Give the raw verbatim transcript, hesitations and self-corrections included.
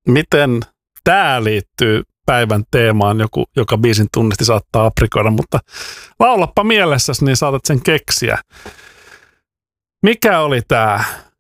miten tämä liittyy päivän teemaan, joku, joka biisin tunnisti saattaa aprikoida, mutta laulappa mielessäsi, niin saatat sen keksiä. Mikä oli tämä